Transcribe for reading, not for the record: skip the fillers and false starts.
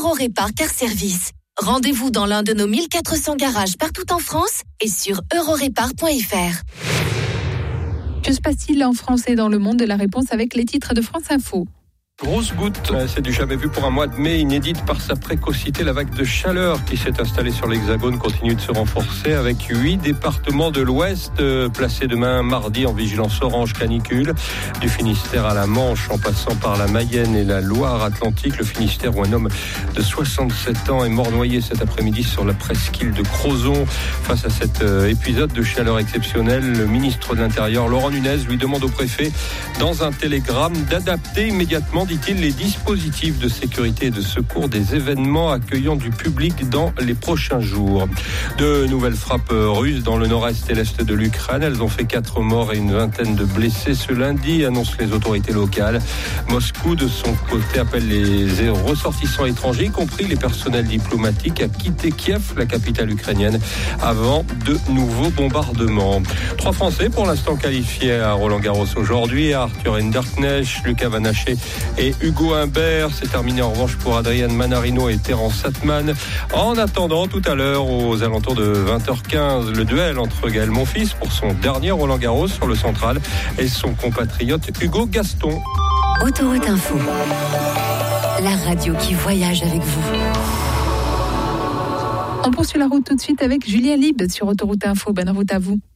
Eurorépar Car Service. Rendez-vous dans l'un de nos 1400 garages partout en France et sur eurorépar.fr. Que se passe-t-il en France et dans le monde? De la réponse avec les titres de France Info. Grosse goutte, c'est du jamais vu pour un mois de mai, inédite par sa précocité. La vague de chaleur qui s'est installée sur l'Hexagone continue de se renforcer avec 8 départements de l'Ouest placés demain mardi en vigilance orange canicule. Du Finistère à la Manche en passant par la Mayenne et la Loire-Atlantique. Le Finistère où un homme de 67 ans est mort noyé cet après-midi sur la presqu'île de Crozon. Face à cet épisode de chaleur exceptionnelle, le ministre de l'Intérieur Laurent Nunez lui demande au préfet dans un télégramme d'adapter immédiatement, dit-il, les dispositifs de sécurité et de secours des événements accueillant du public dans les prochains jours. De nouvelles frappes russes dans le nord-est et l'est de l'Ukraine. Elles ont fait 4 morts et une vingtaine de blessés ce lundi, annoncent les autorités locales. Moscou, de son côté, appelle les ressortissants étrangers, y compris les personnels diplomatiques, à quitter Kiev, la capitale ukrainienne, avant de nouveaux bombardements. 3 Français, pour l'instant qualifiés à Roland-Garros aujourd'hui, Arthur Hinderknecht, Lucas Van Haché et Hugo Humbert. C'est terminé en revanche pour Adrian Manarino et Terence Satman. En attendant, tout à l'heure, aux alentours de 20h15, le duel entre Gaël Monfils pour son dernier Roland-Garros sur le central et son compatriote Hugo Gaston. Autoroute Info, la radio qui voyage avec vous. On poursuit la route tout de suite avec Julien Lieb sur Autoroute Info. Bonne route à vous.